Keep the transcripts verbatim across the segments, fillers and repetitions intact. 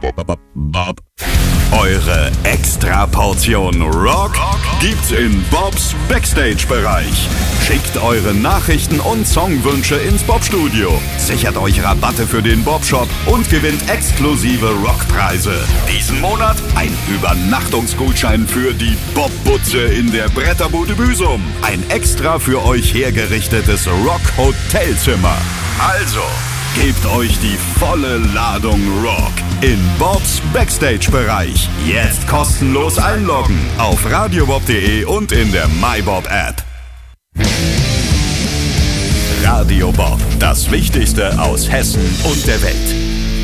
Bob. Eure Extra-Portion Rock gibt's in Bobs Backstage-Bereich. Schickt eure Nachrichten und Songwünsche ins Bob-Studio. Sichert euch Rabatte für den Bob-Shop und gewinnt exklusive Rockpreise. Diesen Monat ein Übernachtungsgutschein für die Bob-Butze in der Bretterbude Büsum. Ein extra für euch hergerichtetes Rock-Hotelzimmer. Also, gebt euch die volle Ladung Rock in Bobs Backstage-Bereich. Jetzt kostenlos einloggen auf radiobob punkt de und in der MyBob-App. Radio Bob, das Wichtigste aus Hessen und der Welt.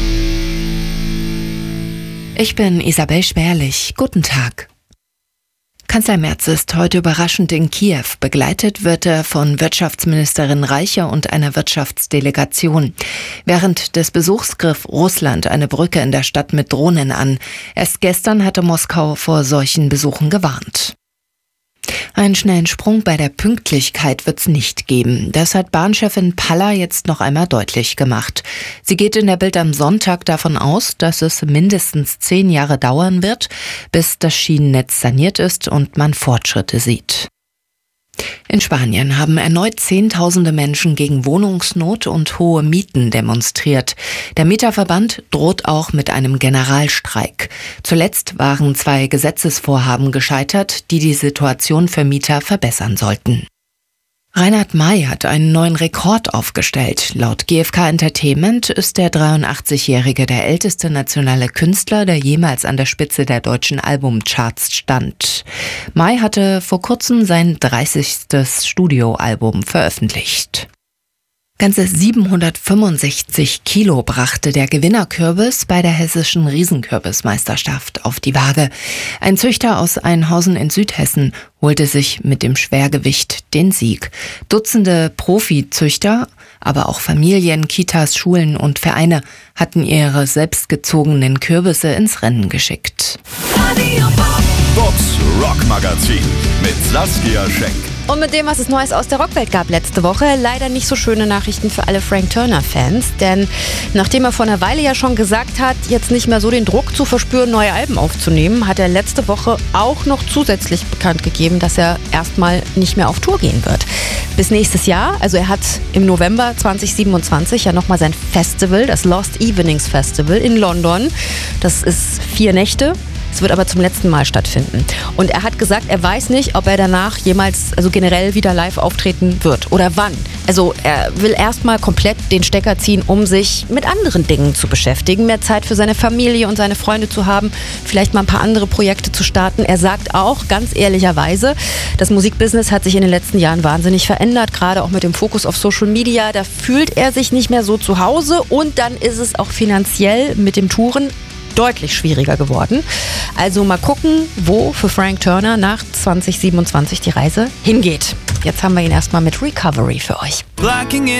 Ich bin Isabel Sperlich. Guten Tag. Kanzler Merz ist heute überraschend in Kiew. Begleitet wird er von Wirtschaftsministerin Reiche und einer Wirtschaftsdelegation. Während des Besuchs griff Russland eine Brücke in der Stadt mit Drohnen an. Erst gestern hatte Moskau vor solchen Besuchen gewarnt. Einen schnellen Sprung bei der Pünktlichkeit wird's nicht geben. Das hat Bahnchefin Palla jetzt noch einmal deutlich gemacht. Sie geht in der Bild am Sonntag davon aus, dass es mindestens zehn Jahre dauern wird, bis das Schienennetz saniert ist und man Fortschritte sieht. In Spanien haben erneut Zehntausende Menschen gegen Wohnungsnot und hohe Mieten demonstriert. Der Mieterverband droht auch mit einem Generalstreik. Zuletzt waren zwei Gesetzesvorhaben gescheitert, die die Situation für Mieter verbessern sollten. Reinhard May hat einen neuen Rekord aufgestellt. Laut G F K Entertainment ist der dreiundachtzigjährige der älteste nationale Künstler, der jemals an der Spitze der deutschen Albumcharts stand. May hatte vor kurzem sein dreißigstes Studioalbum veröffentlicht. Ganze siebenhundertfünfundsechzig Kilo brachte der Gewinnerkürbis bei der hessischen Riesenkürbismeisterschaft auf die Waage. Ein Züchter aus Einhausen in Südhessen holte sich mit dem Schwergewicht den Sieg. Dutzende Profizüchter, aber auch Familien, Kitas, Schulen und Vereine hatten ihre selbstgezogenen Kürbisse ins Rennen geschickt. Bobs Rockmagazin mit Saskia Schenk. Und mit dem, was es Neues aus der Rockwelt gab letzte Woche, leider nicht so schöne Nachrichten für alle Frank Turner-Fans. Denn nachdem er vor einer Weile ja schon gesagt hat, jetzt nicht mehr so den Druck zu verspüren, neue Alben aufzunehmen, hat er letzte Woche auch noch zusätzlich bekannt gegeben, dass er erstmal nicht mehr auf Tour gehen wird. Bis nächstes Jahr, also er hat im November zweitausendsiebenundzwanzig ja nochmal sein Festival, das Lost Evenings Festival in London. Das ist vier Nächte. Es wird aber zum letzten Mal stattfinden. Und er hat gesagt, er weiß nicht, ob er danach jemals, also generell wieder live auftreten wird oder wann. Also er will erstmal komplett den Stecker ziehen, um sich mit anderen Dingen zu beschäftigen, mehr Zeit für seine Familie und seine Freunde zu haben, vielleicht mal ein paar andere Projekte zu starten. Er sagt auch ganz ehrlicherweise, das Musikbusiness hat sich in den letzten Jahren wahnsinnig verändert, gerade auch mit dem Fokus auf Social Media. Da fühlt er sich nicht mehr so zu Hause und dann ist es auch finanziell mit dem Touren deutlich schwieriger geworden. Also mal gucken, wo für Frank Turner nach zweitausendsiebenundzwanzig die Reise hingeht. Jetzt haben wir ihn erstmal mit Recovery für euch.